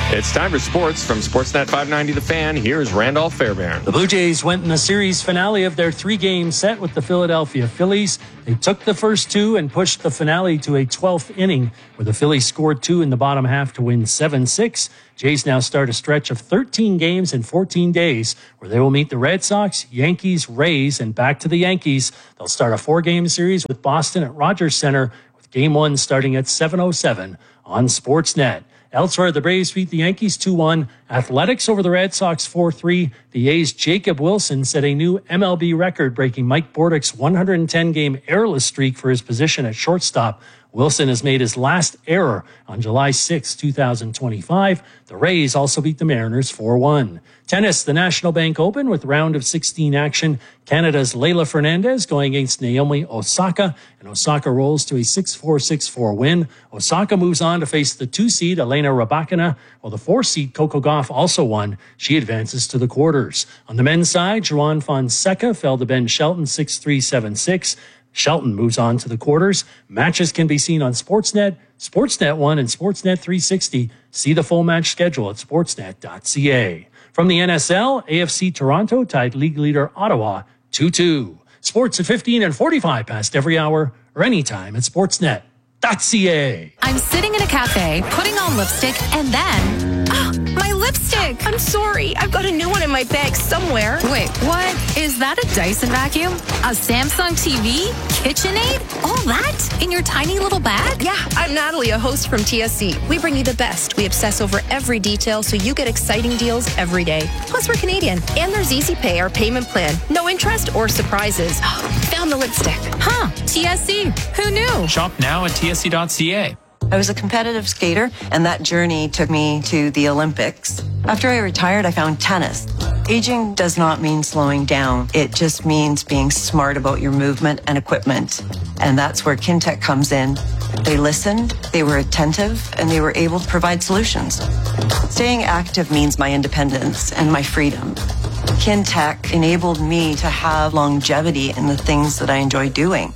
It's time for sports from Sportsnet 590 The Fan. Here's Randolph Fairbairn. The Blue Jays went in the series finale of their 3-game set with the Philadelphia Phillies. They took the first 2 and pushed the finale to a 12th inning, where the Phillies scored 2 in the bottom half to win 7-6. Jays now start a stretch of 13 games in 14 days, where they will meet the Red Sox, Yankees, Rays, and back to the Yankees. They'll start a 4-game series with Boston at Rogers Center, with Game 1 starting at 7:07 on Sportsnet. Elsewhere, the Braves beat the Yankees 2-1. Athletics over the Red Sox 4-3. The A's Jacob Wilson set a new MLB record, breaking Mike Bordick's 110-game errorless streak for his position at shortstop. Wilson has made his last error on July 6, 2025. The Rays also beat the Mariners 4-1. Tennis, the National Bank Open with round of 16 action. Canada's Leylah Fernandez going against Naomi Osaka, and Osaka rolls to a 6-4, 6-4 win. Osaka moves on to face the 2-seed Elena Rybakina, while the 4-seed Coco Gauff also won. She advances to the quarters. On the men's side, Juan Fonseca fell to Ben Shelton 6-3, 7-6. Shelton moves on to the quarters. Matches can be seen on Sportsnet, Sportsnet 1, and Sportsnet 360. See the full match schedule at sportsnet.ca. From the NSL, AFC Toronto tied league leader Ottawa 2-2. Sports at 15 and 45 past every hour or anytime at sportsnet.ca. I'm sitting in a cafe, putting on lipstick, and then... my lipstick! I'm sorry. I've got a new one in my bag somewhere. Wait, what? Is that a Dyson vacuum? A Samsung TV? KitchenAid? All that? In your tiny little bag? Yeah, I'm Natalie, a host from TSC. We bring you the best. We obsess over every detail so you get exciting deals every day. Plus, we're Canadian. And there's Easy Pay, our payment plan. No interest or surprises. Found the lipstick. Huh, TSC. Who knew? Shop now at tsc.ca. I was a competitive skater, and that journey took me to the Olympics. After I retired, I found tennis. Aging does not mean slowing down. It just means being smart about your movement and equipment. And that's where Kintec comes in. They listened, they were attentive, and they were able to provide solutions. Staying active means my independence and my freedom. Kintec enabled me to have longevity in the things that I enjoy doing.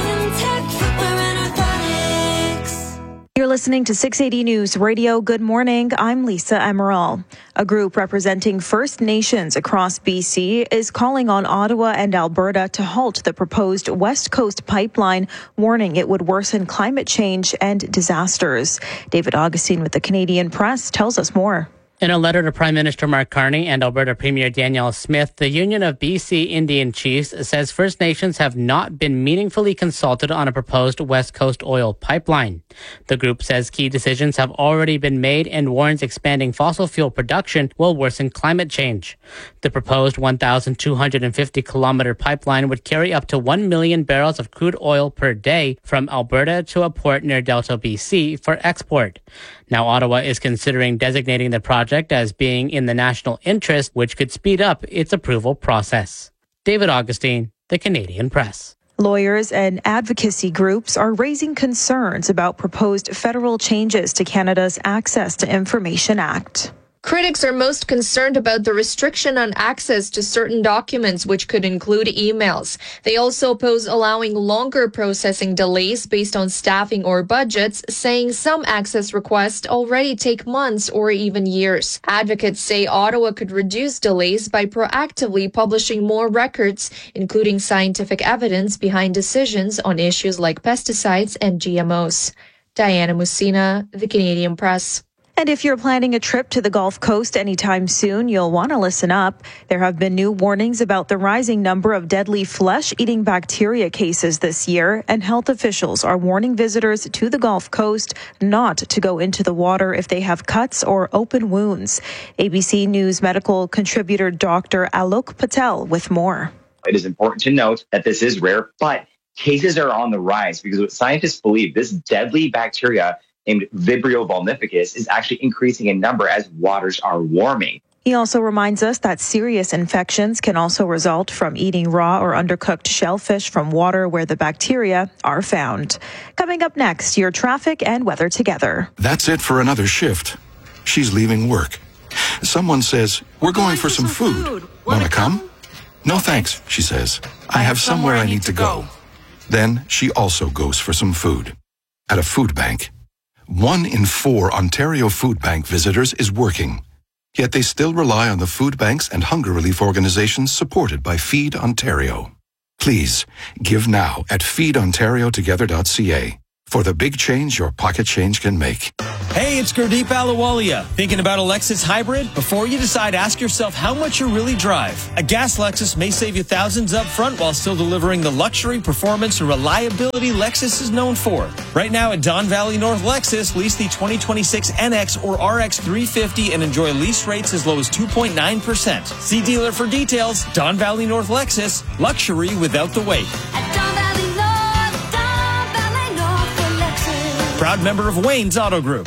You're listening to 680 News Radio. Good morning. I'm Lisa Emerald. A group representing First Nations across BC is calling on Ottawa and Alberta to halt the proposed West Coast pipeline, warning it would worsen climate change and disasters. David Augustine with the Canadian Press tells us more. In a letter to Prime Minister Mark Carney and Alberta Premier Danielle Smith, the Union of BC Indian Chiefs says First Nations have not been meaningfully consulted on a proposed West Coast oil pipeline. The group says key decisions have already been made and warns expanding fossil fuel production will worsen climate change. The proposed 1,250-kilometer pipeline would carry up to 1 million barrels of crude oil per day from Alberta to a port near Delta, BC for export. Now, Ottawa is considering designating the project as being in the national interest, which could speed up its approval process. David Augustine, the Canadian Press. Lawyers and advocacy groups are raising concerns about proposed federal changes to Canada's Access to Information Act. Critics are most concerned about the restriction on access to certain documents, which could include emails. They also oppose allowing longer processing delays based on staffing or budgets, saying some access requests already take months or even years. Advocates say Ottawa could reduce delays by proactively publishing more records, including scientific evidence behind decisions on issues like pesticides and GMOs. Diana Musina, the Canadian Press. And if you're planning a trip to the Gulf Coast anytime soon, you'll want to listen up. There have been new warnings about the rising number of deadly flesh-eating bacteria cases this year, and health officials are warning visitors to the Gulf Coast not to go into the water if they have cuts or open wounds. ABC News medical contributor Dr. Alok Patel with more. It is important to note that this is rare, but cases are on the rise because what scientists believe, this deadly bacteria named Vibrio vulnificus is actually increasing in number as waters are warming. He also reminds us that serious infections can also result from eating raw or undercooked shellfish from water where the bacteria are found. Coming up next, your traffic and weather together. That's it for another shift. She's leaving work. Someone says, "We're going for some food. Want to come?" "No thanks," she says. "I have somewhere I need to go." Then she also goes for some food at a food bank. 1 in 4 Ontario Food Bank visitors is working. Yet they still rely on the food banks and hunger relief organizations supported by Feed Ontario. Please, give now at feedontariotogether.ca for the big change your pocket change can make. Hey, it's Gurdeep Ahluwalia. Thinking about a Lexus hybrid? Before you decide, ask yourself how much you really drive. A gas Lexus may save you thousands up front while still delivering the luxury, performance, and reliability Lexus is known for. Right now at Don Valley North Lexus, lease the 2026 NX or RX 350 and enjoy lease rates as low as 2.9%. See dealer for details. Don Valley North Lexus, luxury without the wait. Proud member of Wayne's Auto Group.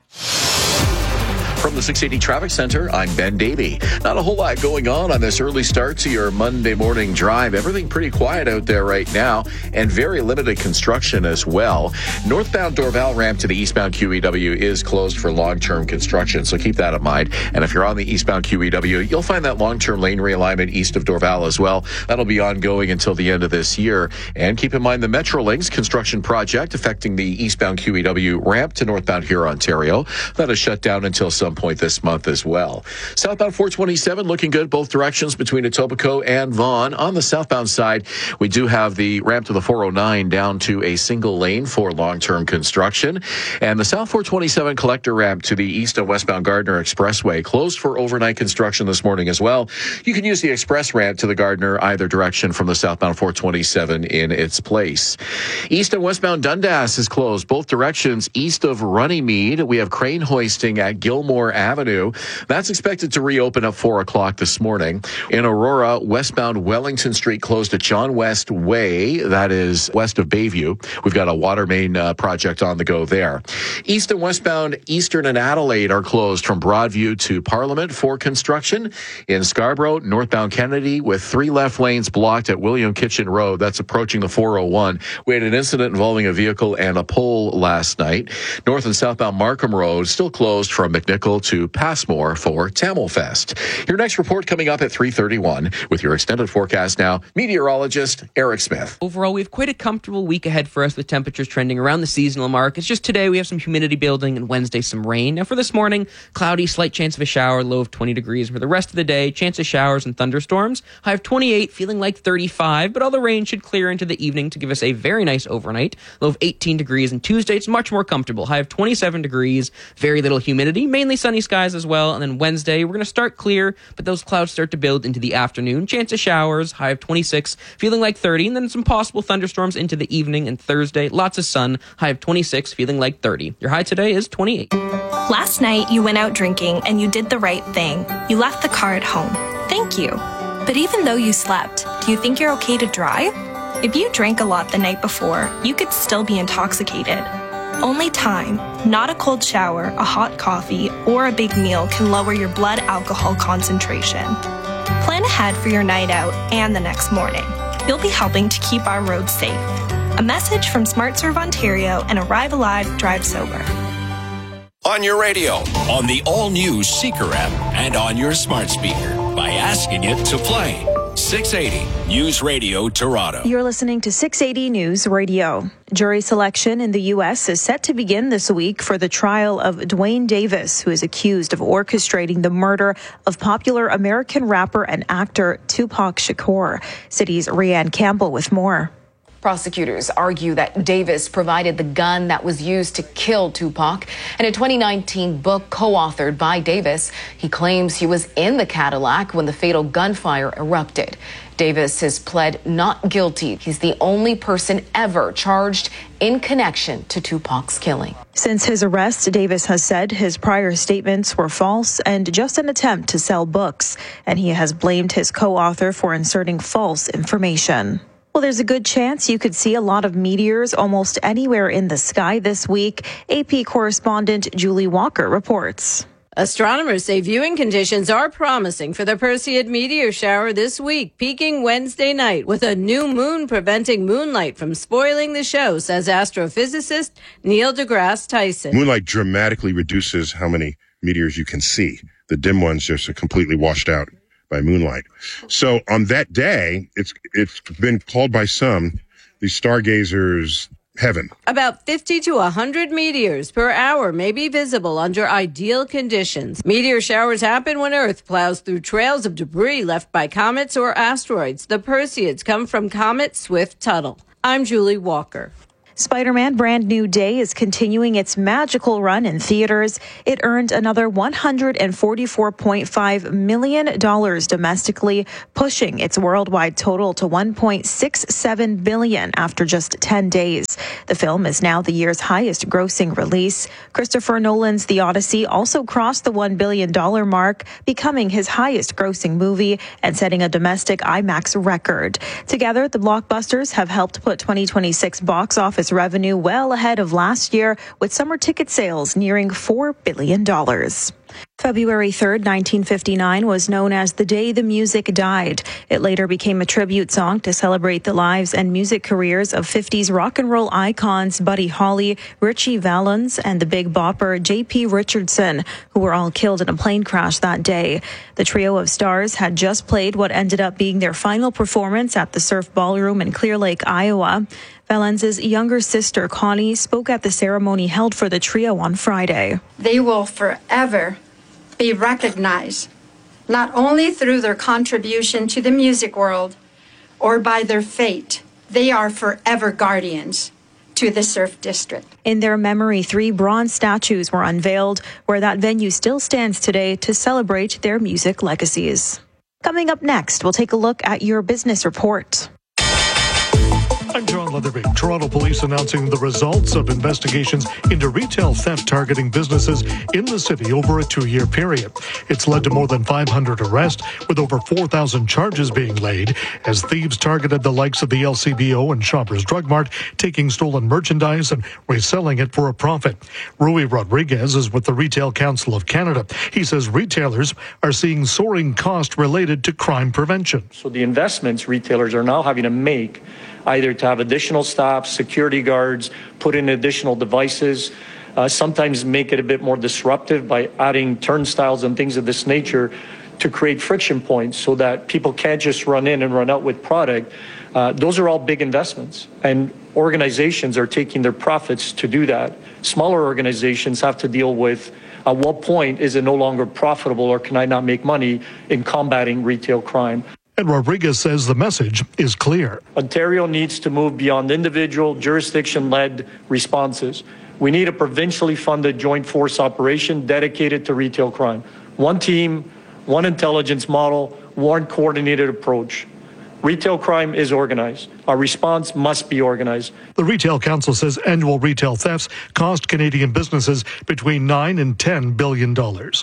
From the 680 Traffic Center, I'm Ben Davey. Not a whole lot going on this early start to your Monday morning drive. Everything pretty quiet out there right now, and very limited construction as well. Northbound Dorval ramp to the eastbound QEW is closed for long-term construction, so keep that in mind. And if you're on the eastbound QEW, you'll find that long-term lane realignment east of Dorval as well. That'll be ongoing until the end of this year. And keep in mind the Metrolinx construction project affecting the eastbound QEW ramp to northbound Huron, Ontario. That is shut down until some point this month as well. Southbound 427 looking good both directions between Etobicoke and Vaughan. On the southbound side, we do have the ramp to the 409 down to a single lane for long-term construction. And the South 427 collector ramp to the east and westbound Gardner Expressway closed for overnight construction this morning as well. You can use the express ramp to the Gardner either direction from the southbound 427 in its place. East and westbound Dundas is closed both directions east of Runnymede. We have crane hoisting at Gilmore Avenue. That's expected to reopen at 4 o'clock this morning. In Aurora, westbound Wellington Street closed at John West Way. That is west of Bayview. We've got a water main project on the go there. East and westbound Eastern and Adelaide are closed from Broadview to Parliament for construction. In Scarborough, northbound Kennedy with 3 left lanes blocked at William Kitchen Road. That's approaching the 401. We had an incident involving a vehicle and a pole last night. North and southbound Markham Road still closed from McNichol to Passmore for Tamil Fest. Your next report coming up at 3:31 with your extended forecast now. Meteorologist Eric Smith. Overall, we have quite a comfortable week ahead for us with temperatures trending around the seasonal mark. It's just today we have some humidity building and Wednesday some rain. Now for this morning, cloudy, slight chance of a shower, low of 20 degrees. For the rest of the day, chance of showers and thunderstorms. High of 28, feeling like 35, but all the rain should clear into the evening to give us a very nice overnight. Low of 18 degrees, and Tuesday it's much more comfortable. High of 27 degrees, very little humidity, mainly sunny skies as well. And then Wednesday, we're going to start clear, but those clouds start to build into the afternoon. Chance of showers, high of 26, feeling like 30, and then some possible thunderstorms into the evening. And Thursday, lots of sun, high of 26, feeling like 30. Your high today is 28. Last night, you went out drinking and you did the right thing. You left the car at home. Thank you. But even though you slept, do you think you're okay to drive? If you drank a lot the night before, you could still be intoxicated. Only time, not a cold shower, a hot coffee, or a big meal can lower your blood alcohol concentration. Plan ahead for your night out and the next morning. You'll be helping to keep our roads safe. A message from SmartServe Ontario and Arrive Alive, Drive Sober. On your radio, on the all-new Seeker app, and on your smart speaker by asking it to play. 680 News Radio Toronto. You're listening to 680 News Radio. Jury selection in the U.S. is set to begin this week for the trial of Dwayne Davis, who is accused of orchestrating the murder of popular American rapper and actor Tupac Shakur. City's Rianne Campbell with more. Prosecutors argue that Davis provided the gun that was used to kill Tupac. In a 2019 book co-authored by Davis, he claims he was in the Cadillac when the fatal gunfire erupted. Davis has pled not guilty. He's the only person ever charged in connection to Tupac's killing. Since his arrest, Davis has said his prior statements were false and just an attempt to sell books, and he has blamed his co-author for inserting false information. Well, there's a good chance you could see a lot of meteors almost anywhere in the sky this week. AP correspondent Julie Walker reports. Astronomers say viewing conditions are promising for the Perseid meteor shower this week, peaking Wednesday night with a new moon preventing moonlight from spoiling the show, says astrophysicist Neil deGrasse Tyson. Moonlight dramatically reduces how many meteors you can see. The dim ones just are completely washed out by moonlight. So on that day, it's been called by some, these stargazers, heaven. About 50 to 100 meteors per hour may be visible under ideal conditions. Meteor showers happen when Earth plows through trails of debris left by comets or asteroids. The Perseids come from comet Swift-Tuttle. I'm Julie Walker. Spider-Man Brand New Day is continuing its magical run in theaters. It earned another $144.5 million domestically, pushing its worldwide total to $1.67 billion after just 10 days. The film is now the year's highest grossing release. Christopher Nolan's The Odyssey also crossed the $1 billion mark, becoming his highest grossing movie and setting a domestic IMAX record. Together, the blockbusters have helped put 2026 box office revenue well ahead of last year, with summer ticket sales nearing $4 billion. February 3rd, 1959 was known as the day the music died. It later became a tribute song to celebrate the lives and music careers of 50s rock and roll icons Buddy Holly, Ritchie Valens, and the Big Bopper J.P. Richardson, who were all killed in a plane crash that day. The trio of stars had just played what ended up being their final performance at the Surf Ballroom in Clear Lake, Iowa. Valens' younger sister, Connie, spoke at the ceremony held for the trio on Friday. They will forever be recognized, not only through their contribution to the music world or by their fate. They are forever guardians to the Surf District. In their memory, 3 bronze statues were unveiled, where that venue still stands today to celebrate their music legacies. Coming up next, we'll take a look at your business report. I'm John Leatherby. Toronto police announcing the results of investigations into retail theft targeting businesses in the city over a 2-year period. It's led to more than 500 arrests, with over 4,000 charges being laid as thieves targeted the likes of the LCBO and Shoppers Drug Mart, taking stolen merchandise and reselling it for a profit. Rui Rodriguez is with the Retail Council of Canada. He says retailers are seeing soaring costs related to crime prevention. So the investments retailers are now having to make, either to have additional staff, security guards, put in additional devices, sometimes make it a bit more disruptive by adding turnstiles and things of this nature to create friction points so that people can't just run in and run out with product. Those are all big investments, and organizations are taking their profits to do that. Smaller organizations have to deal with at what point is it no longer profitable, or can I not make money in combating retail crime? And Rodriguez says the message is clear. Ontario needs to move beyond individual, jurisdiction-led responses. We need a provincially funded joint force operation dedicated to retail crime. One team, one intelligence model, one coordinated approach. Retail crime is organized. Our response must be organized. The Retail Council says annual retail thefts cost Canadian businesses between $9 and $10 billion.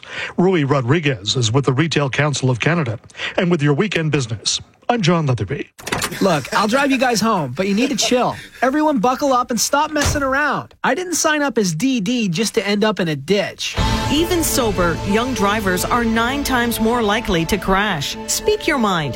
Rui Rodriguez is with the Retail Council of Canada. And with your weekend business, I'm John Leatherby. Look, I'll drive you guys home, but you need to chill. Everyone buckle up and stop messing around. I didn't sign up as DD just to end up in a ditch. Even sober, young drivers are 9 times more likely to crash. Speak your mind.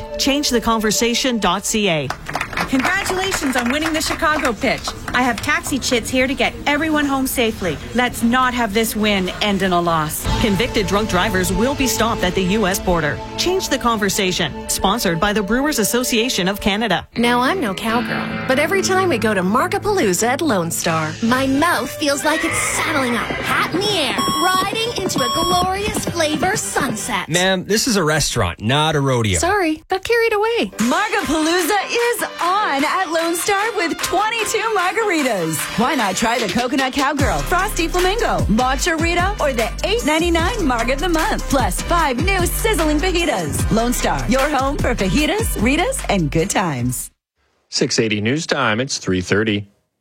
ChangeTheConversation.ca. Congratulations on winning the Chicago pitch. I have taxi chits here to get everyone home safely. Let's not have this win end in a loss. Convicted drunk drivers will be stopped at the U.S. border. Change the Conversation. Sponsored by the Brewers Association of Canada. Now, I'm no cowgirl, but every time we go to Markapalooza at Lone Star, my mouth feels like it's saddling up, hat in the air, riding into a glorious flavor sunset. Ma'am, this is a restaurant, not a rodeo. Sorry, got carried away. Markapalooza is on at Lone Star with 22 margaritas. Why not try the Coconut Cowgirl, Frosty Flamingo, Matcha Rita, or the $8.99 Marg of the Month, plus 5 new sizzling fajitas. Lone Star, your home for fajitas, Ritas, and good times. 680 News Time, it's 3:30.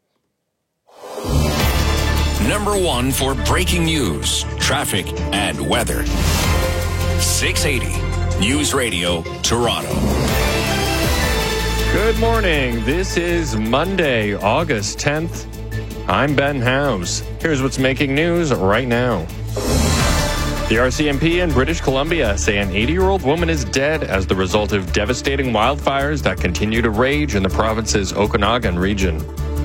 Number 1 for breaking news, traffic, and weather. 680 News Radio, Toronto. Good morning. This is Monday, August 10th. I'm Ben House. Here's what's making news right now. The RCMP in British Columbia say an 80-year-old woman is dead as the result of devastating wildfires that continue to rage in the province's Okanagan region.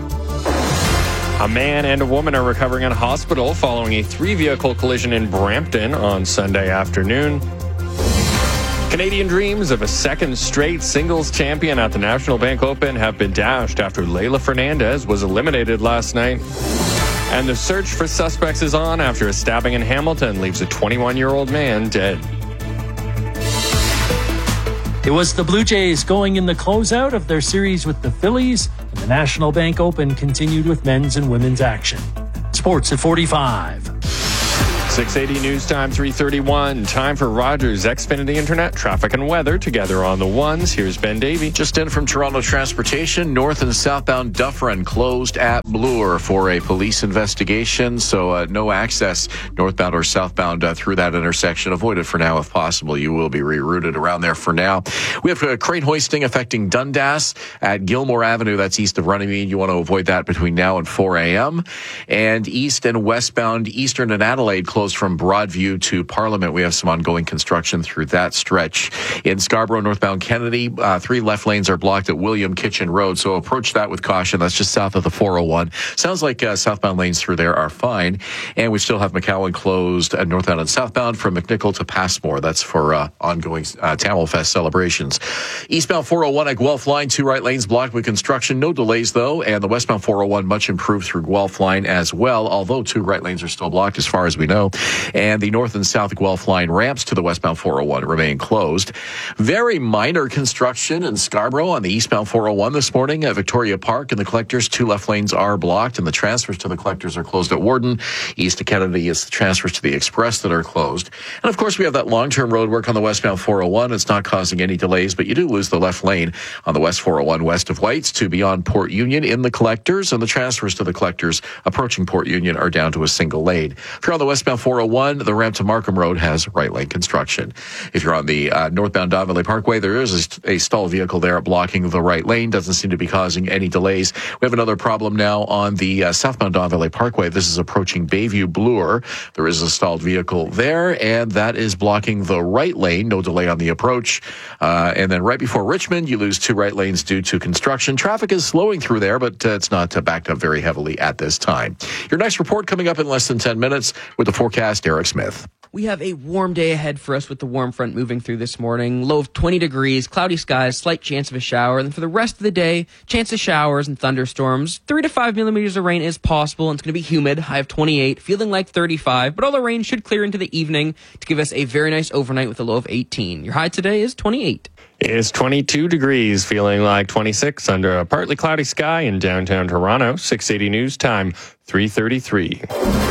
A man and a woman are recovering in a hospital following a 3-vehicle collision in Brampton on Sunday afternoon. Canadian dreams of a second straight singles champion at the National Bank Open have been dashed after Leylah Fernandez was eliminated last night. And the search for suspects is on after a stabbing in Hamilton leaves a 21-year-old man dead. It was the Blue Jays going in the closeout of their series with the Phillies, and the National Bank Open continued with men's and women's action. Sports at 45. 680 News Time, 3:31. Time for Rogers Xfinity Internet, traffic and weather together on the ones. Here's Ben Davey. Just in from Toronto Transportation, north and southbound Dufferin closed at Bloor for a police investigation. So no access northbound or southbound through that intersection. Avoid it for now if possible. You will be rerouted around there for now. We have crane hoisting affecting Dundas at Gilmore Avenue. That's east of Runnymede. You want to avoid that between now and 4 a.m. And east and westbound Eastern and Adelaide closed from Broadview to Parliament. We have some ongoing construction through that stretch. In Scarborough, northbound Kennedy, 3 left lanes are blocked at William Kitchen Road, so approach that with caution. That's just south of the 401. Sounds like southbound lanes through there are fine. And we still have McCowan closed northbound and southbound from McNichol to Passmore. That's for ongoing Tamil Fest celebrations. Eastbound 401 at Guelph Line, 2 right lanes blocked with construction. No delays, though. And the westbound 401 much improved through Guelph Line as well, although 2 right lanes are still blocked as far as we know. And the north and south Guelph Line ramps to the westbound 401 remain closed. Very minor construction in Scarborough on the eastbound 401 this morning at Victoria Park and the Collectors. 2 left lanes are blocked and the transfers to the Collectors are closed at Warden. East to Kennedy is the transfers to the Express that are closed. And of course we have that long-term road work on the westbound 401. It's not causing any delays, but you do lose the left lane on the west 401 west of Whites to beyond Port Union in the Collectors, and the transfers to the Collectors approaching Port Union are down to a single lane. If you're on the westbound 401, the ramp to Markham Road has right lane construction. If you're on the northbound Don Valley Parkway, there is a stalled vehicle there blocking the right lane. Doesn't seem to be causing any delays. We have another problem now on the southbound Don Valley Parkway. This is approaching Bayview Bloor. There is a stalled vehicle there, and that is blocking the right lane. No delay on the approach. And then right before Richmond, you lose 2 right lanes due to construction. Traffic is slowing through there, but it's not backed up very heavily at this time. Your next report coming up in less than 10 minutes with the forecast, Eric Smith. We have a warm day ahead for us with the warm front moving through this morning. Low of 20 degrees, cloudy skies, slight chance of a shower. And then for the rest of the day, chance of showers and thunderstorms. 3 to 5 millimeters of rain is possible, and it's going to be humid. High of 28, feeling like 35. But all the rain should clear into the evening to give us a very nice overnight with a low of 18. Your high today is 28. It's 22 degrees, feeling like 26 under a partly cloudy sky in downtown Toronto. 680 News Time, 3:33.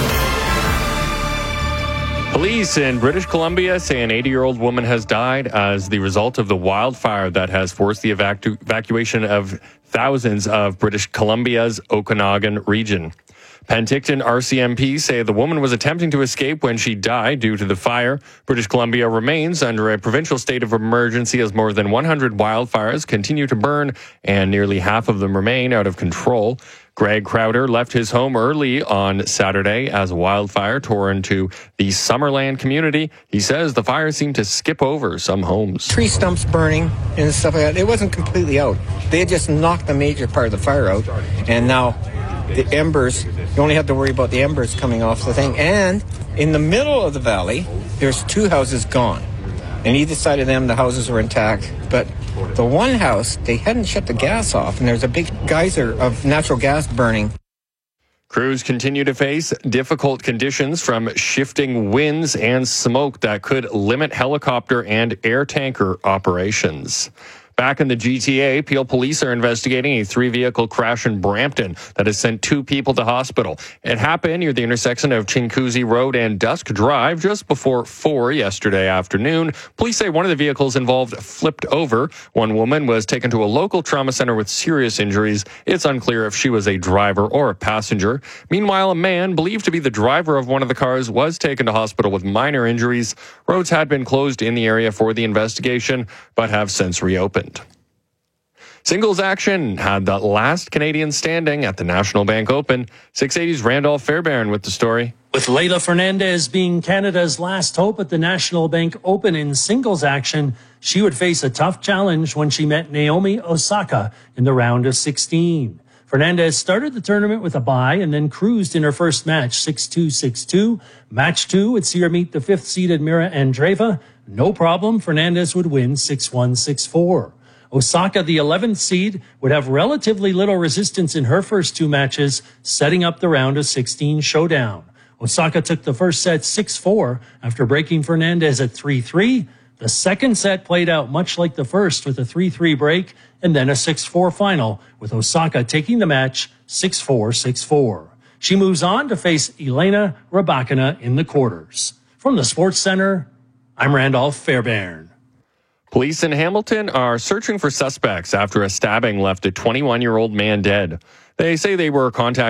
Police in British Columbia say an 80-year-old woman has died as the result of the wildfire that has forced the evacuation of thousands of British Columbia's Okanagan region. Penticton RCMP say the woman was attempting to escape when she died due to the fire. British Columbia remains under a provincial state of emergency as more than 100 wildfires continue to burn and nearly half of them remain out of control. Greg Crowder left his home early on Saturday as a wildfire tore into the Summerland community. He says the fire seemed to skip over some homes. Tree stumps burning and stuff like that. It wasn't completely out. They had just knocked the major part of the fire out, and now the embers, you only have to worry about the embers coming off the thing. And in the middle of the valley, there's 2 houses gone. And either side of them, the houses were intact. But the one house, they hadn't shut the gas off, and there's a big geyser of natural gas burning. Crews continue to face difficult conditions from shifting winds and smoke that could limit helicopter and air tanker operations. Back in the GTA, Peel police are investigating a 3-vehicle crash in Brampton that has sent 2 people to hospital. It happened near the intersection of Chinguacousy Road and Dusk Drive just before 4 yesterday afternoon. Police say one of the vehicles involved flipped over. One woman was taken to a local trauma center with serious injuries. It's unclear if she was a driver or a passenger. Meanwhile, a man believed to be the driver of one of the cars was taken to hospital with minor injuries. Roads had been closed in the area for the investigation, but have since reopened. Singles action had the last Canadian standing at the National Bank Open. 680's Randolph Fairbairn with the story. With Leylah Fernandez being Canada's last hope at the National Bank Open in singles action, she would face a tough challenge when she met Naomi Osaka in the round of 16. Fernandez started the tournament with a bye and then cruised in her first match, 6-2, 6-2. Match 2 would see her meet the 5th-seeded Mira Andreeva. No problem, Fernandez would win 6-1, 6-4. Osaka, the 11th seed, would have relatively little resistance in her first two matches, setting up the round of 16 showdown. Osaka took the first set 6-4 after breaking Fernandez at 3-3. The second set played out much like the first with a 3-3 break and then a 6-4 final, with Osaka taking the match 6-4, 6-4. She moves on to face Elena Rybakina in the quarters. From the Sports Center, I'm Randolph Fairbairn. Police in Hamilton are searching for suspects after a stabbing left a 21-year-old man dead. They say they were contacted